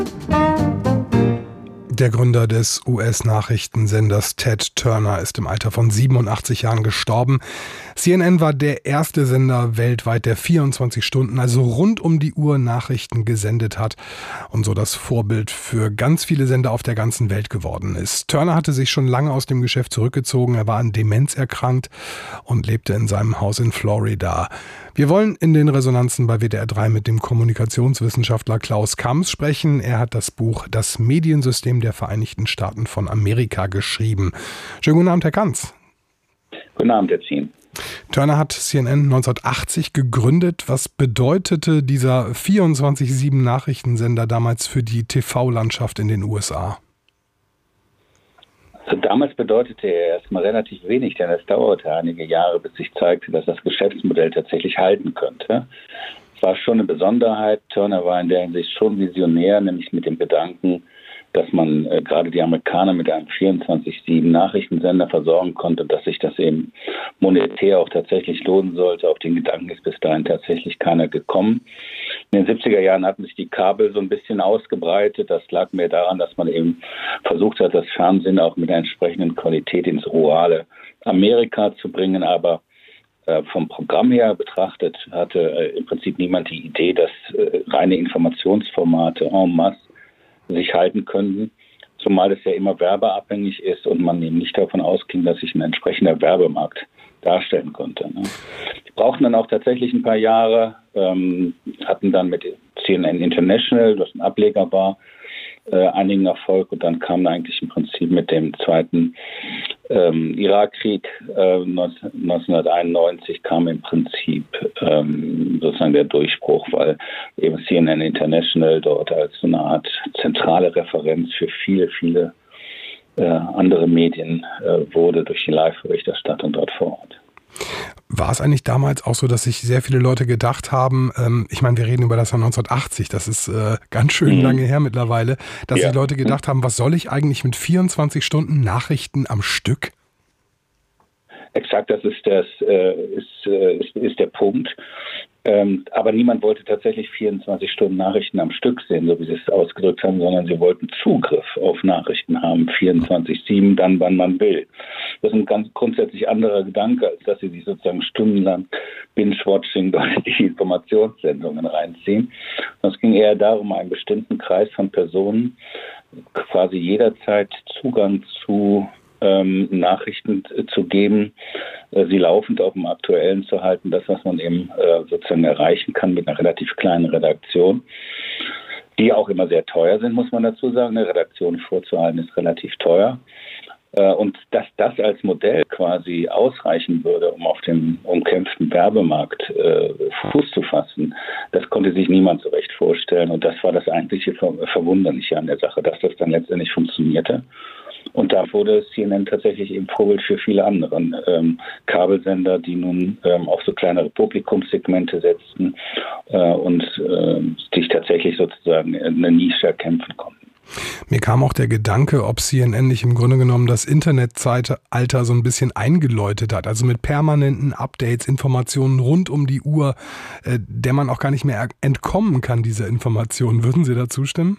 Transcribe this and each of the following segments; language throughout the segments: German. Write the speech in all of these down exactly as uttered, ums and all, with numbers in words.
Der Gründer des U S-Nachrichtensenders Ted Turner ist im Alter von siebenundachtzig Jahren gestorben. C N N war der erste Sender weltweit, der vierundzwanzig Stunden, also rund um die Uhr Nachrichten gesendet hat und so das Vorbild für ganz viele Sender auf der ganzen Welt geworden ist. Turner hatte sich schon lange aus dem Geschäft zurückgezogen. Er war an Demenz erkrankt und lebte in seinem Haus in Florida. Wir wollen in den Resonanzen bei W D R drei mit dem Kommunikationswissenschaftler Klaus Kamms sprechen. Er hat das Buch Das Mediensystem der Vereinigten Staaten von Amerika geschrieben. Schönen guten Abend, Herr Kamms. Guten Abend, Herr Zien. Turner hat C N N neunzehnhundertachtzig gegründet. Was bedeutete dieser vierundzwanzig sieben Nachrichtensender damals für die T V-Landschaft in den U S A? Also damals bedeutete er erstmal relativ wenig, denn es dauerte einige Jahre, bis sich zeigte, dass das Geschäftsmodell tatsächlich halten könnte. Es war schon eine Besonderheit. Turner war in der Hinsicht schon visionär, nämlich mit dem Gedanken, dass man äh, gerade die Amerikaner mit einem vierundzwanzig sieben Nachrichtensender versorgen konnte, dass sich das eben monetär auch tatsächlich lohnen sollte. Auf den Gedanken ist bis dahin tatsächlich keiner gekommen. In den siebziger Jahren hatten sich die Kabel so ein bisschen ausgebreitet. Das lag mehr daran, dass man eben versucht hat, das Fernsehen auch mit einer entsprechenden Qualität ins rurale Amerika zu bringen. Aber äh, vom Programm her betrachtet hatte äh, im Prinzip niemand die Idee, dass äh, reine Informationsformate en masse sich halten können, zumal es ja immer werbeabhängig ist und man eben nicht davon ausging, dass sich ein entsprechender Werbemarkt darstellen konnte. Ne? Die brauchten dann auch tatsächlich ein paar Jahre, ähm, hatten dann mit C N N International, das ein Ableger war, äh, einigen Erfolg und dann kam eigentlich im Prinzip mit dem zweiten ähm, Irakkrieg äh, neunzehnhunderteinundneunzig kam im Prinzip ähm, sozusagen der Durchbruch, weil eben C N N International dort als so eine Art zentrale Referenz für viele, viele äh, andere Medien äh, wurde durch die Live-Berichterstattung dort vor Ort. War es eigentlich damals auch so, dass sich sehr viele Leute gedacht haben, ähm, ich meine, wir reden über das Jahr neunzehnhundertachtzig, das ist äh, ganz schön mhm. lange her mittlerweile, dass ja. die Leute gedacht haben, was soll ich eigentlich mit vierundzwanzig Stunden Nachrichten am Stück? Exakt, das ist, das, äh, ist, äh, ist, ist der Punkt. Ähm, aber niemand wollte tatsächlich vierundzwanzig Stunden Nachrichten am Stück sehen, so wie sie es ausgedrückt haben, sondern sie wollten Zugriff auf Nachrichten haben, vierundzwanzig sieben, dann wann man will. Das ist ein ganz grundsätzlich anderer Gedanke, als dass sie sich sozusagen stundenlang Binge-Watching durch die Informationssendungen reinziehen. Und es ging eher darum, einen bestimmten Kreis von Personen quasi jederzeit Zugang zu Ähm, Nachrichten äh, zu geben, äh, sie laufend auf dem Aktuellen zu halten, das, was man eben äh, sozusagen erreichen kann mit einer relativ kleinen Redaktion, die auch immer sehr teuer sind, muss man dazu sagen. Eine Redaktion vorzuhalten ist relativ teuer. Äh, und dass das als Modell quasi ausreichen würde, um auf dem umkämpften Werbemarkt äh, Fuß zu fassen, das konnte sich niemand so recht vorstellen. Und das war das eigentliche Ver- Verwunderliche an der Sache, dass das dann letztendlich funktionierte. Und da wurde C N N tatsächlich eben Vorbild für viele andere ähm, Kabelsender, die nun ähm, auf so kleinere Publikumssegmente setzten äh, und äh, sich tatsächlich sozusagen eine Nische erkämpfen konnten. Mir kam auch der Gedanke, ob C N N nicht im Grunde genommen das Internetzeitalter so ein bisschen eingeläutet hat. Also mit permanenten Updates, Informationen rund um die Uhr, äh, der man auch gar nicht mehr entkommen kann, dieser Informationen. Würden Sie da zustimmen?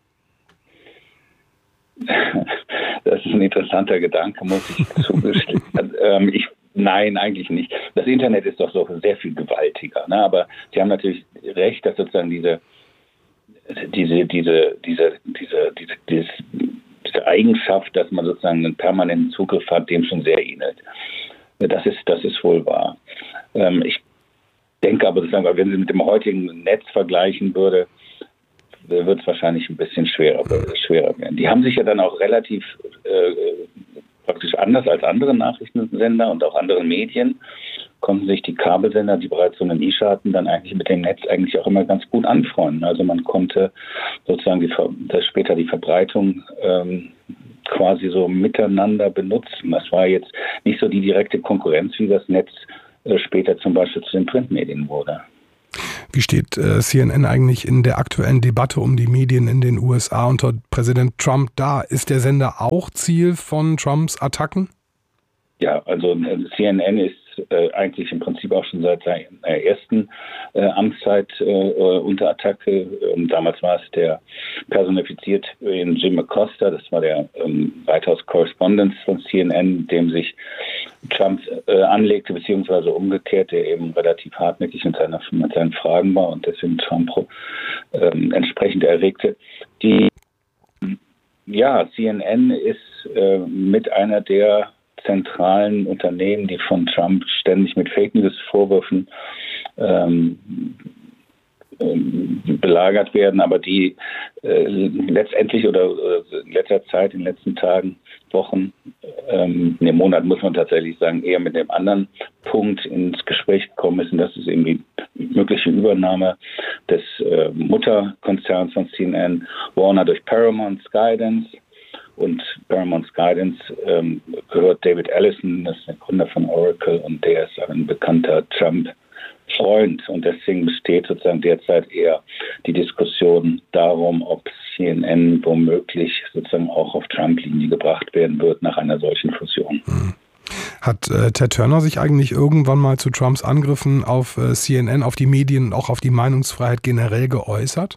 Das ist ein interessanter Gedanke, muss ich zugestehen. Also, ähm, ich, nein, eigentlich nicht. Das Internet ist doch so sehr viel gewaltiger. Ne? Aber Sie haben natürlich recht, dass sozusagen diese, diese, diese, diese, diese, diese, diese, diese Eigenschaft, dass man sozusagen einen permanenten Zugriff hat, dem schon sehr ähnelt. Das ist, das ist wohl wahr. Ähm, ich denke aber, sozusagen, wenn Sie mit dem heutigen Netz vergleichen würde, wird es wahrscheinlich ein bisschen schwerer, schwerer werden. Die haben sich ja dann auch relativ äh, praktisch anders als andere Nachrichtensender und auch andere Medien, konnten sich die Kabelsender, die bereits so eine Nische hatten, dann eigentlich mit dem Netz eigentlich auch immer ganz gut anfreunden. Also man konnte sozusagen die, das später die Verbreitung ähm, quasi so miteinander benutzen. Das war jetzt nicht so die direkte Konkurrenz, wie das Netz äh, später zum Beispiel zu den Printmedien wurde. Wie steht äh, C N N eigentlich in der aktuellen Debatte um die Medien in den U S A unter Präsident Trump da? Ist der Sender auch Ziel von Trumps Attacken? Ja, also C N N ist äh, eigentlich im Prinzip auch schon seit seiner ersten äh, Amtszeit äh, unter Attacke. Ähm, damals war es der personifiziert in Jim Acosta, das war der ähm, White House Correspondent von C N N, dem sich Trump äh, anlegte, beziehungsweise umgekehrt, der eben relativ hartnäckig mit, seiner, mit seinen Fragen war und deswegen Trump ähm, entsprechend erregte. Die Ja, C N N ist äh, mit einer der zentralen Unternehmen, die von Trump ständig mit Fake News Vorwürfen ähm, ähm, belagert werden, aber die äh, letztendlich oder äh, in letzter Zeit, in den letzten Tagen, Wochen, ähm, in dem Monat muss man tatsächlich sagen, eher mit dem anderen Punkt ins Gespräch gekommen ist, und das ist eben die mögliche Übernahme des äh, Mutterkonzerns von C N N, Warner, durch Paramount Skydance. Und Paramount Skydance ähm, gehört David Ellison, das ist der Gründer von Oracle, und der ist ein bekannter Trump-Freund. Und deswegen besteht sozusagen derzeit eher die Diskussion darum, ob C N N womöglich sozusagen auch auf Trump-Linie gebracht werden wird nach einer solchen Fusion. Mhm. Hat äh, Ted Turner sich eigentlich irgendwann mal zu Trumps Angriffen auf äh, C N N, auf die Medien und auch auf die Meinungsfreiheit generell geäußert?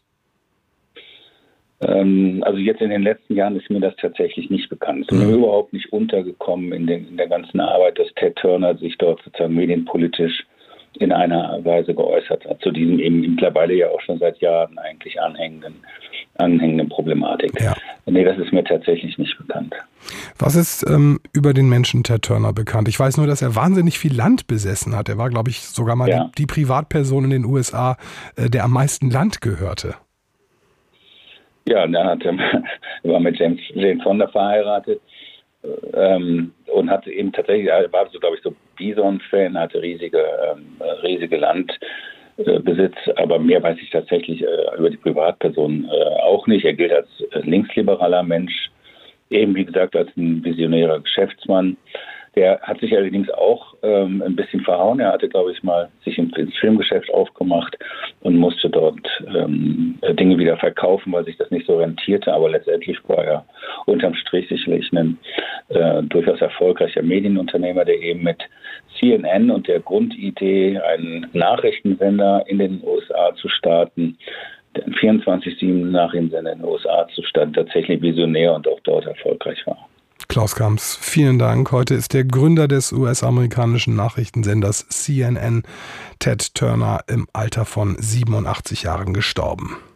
Ähm, also jetzt in den letzten Jahren ist mir das tatsächlich nicht bekannt. Es ist mir überhaupt nicht untergekommen in, den, in der ganzen Arbeit, dass Ted Turner sich dort sozusagen medienpolitisch in einer Weise geäußert hat, zu diesem eben mittlerweile ja auch schon seit Jahren eigentlich anhängenden, anhängenden Problematik. Ja. Nee, das ist mir tatsächlich nicht bekannt. Was ist ähm, über den Menschen Ted Turner bekannt? Ich weiß nur, dass er wahnsinnig viel Land besessen hat. Er war, glaube ich, sogar mal ja. die, die Privatperson in den U S A, äh, der am meisten Land gehörte. Ja, er, hat, er war mit James, Jane Fonda verheiratet ähm, und hatte eben tatsächlich, er war so, glaube ich, so Bison-Fan, hatte riesige, ähm, riesige Landbesitz, äh, aber mehr weiß ich tatsächlich äh, über die Privatperson äh, auch nicht. Er gilt als äh, linksliberaler Mensch, eben wie gesagt als ein visionärer Geschäftsmann. Der hat sich allerdings auch ähm, ein bisschen verhauen. Er hatte, glaube ich, mal sich ins Filmgeschäft aufgemacht und musste dort ähm, Dinge wieder verkaufen, weil sich das nicht so rentierte. Aber letztendlich war er unterm Strich sicherlich ein äh, durchaus erfolgreicher Medienunternehmer, der eben mit C N N und der Grundidee, einen Nachrichtensender in den U S A zu starten, den vierundzwanzig sieben Nachrichtensender in den U S A zu starten, tatsächlich visionär und auch dort erfolgreich war. Klaus Kamps, vielen Dank. Heute ist der Gründer des U S-amerikanischen Nachrichtensenders C N N, Ted Turner, im Alter von siebenundachtzig Jahren gestorben.